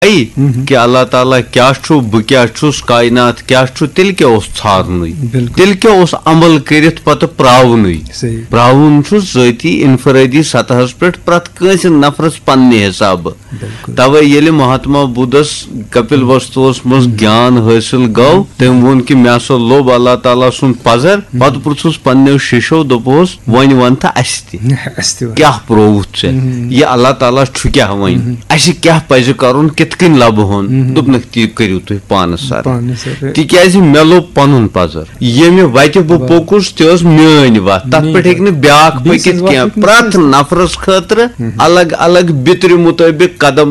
आई कि अल्लाह ताला क्या बह क्या कायनात क्या तेल क्या ारन तेल क्या अमल कर पत प्रावन प्रावन ज़ाती इनफरादी सतह पे प्रत नफरस पन्ने हिसाब तवे ये महात्मा बुद्धस कपिल वस्तुस मज ज्ञान हासिल गो तम वो कि मे सो लोब अल्लाह ताला सुन पजर पत पुछुस पन्नो शिशो दोपोस वन वन क्या प्रोवुत ये अल्लाह ताला क्या वन क्या पज कर कित कन लब होन दोपनक ती करियो तुह पानस सर तिक्याज मे लोब पनुन पजर ये वत बह पोकुस तस मेन वत तथ पे हे ब्याक पकित क्या प्रत नफरस खतर अलग अलग बितर मुताबिक कदम